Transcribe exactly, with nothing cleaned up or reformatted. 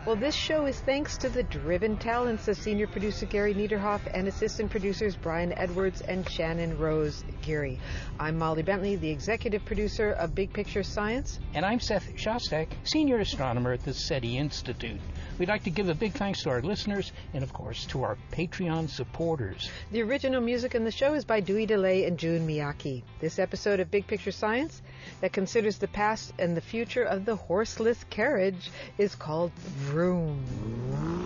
Well, this show is thanks to the driven talents of senior producer Gary Niederhoff and assistant producers Brian Edwards and Shannon Rose Geary. I'm Molly Bentley, the executive producer of Big Picture Science. And I'm Seth Shostak, senior astronomer at the SETI Institute. We'd like to give a big thanks to our listeners and, of course, to our Patreon supporters. The original music in the show is by Dewey DeLay and June Miyake. This episode of Big Picture Science that considers the past and the future of the horseless carriage is called Vroom.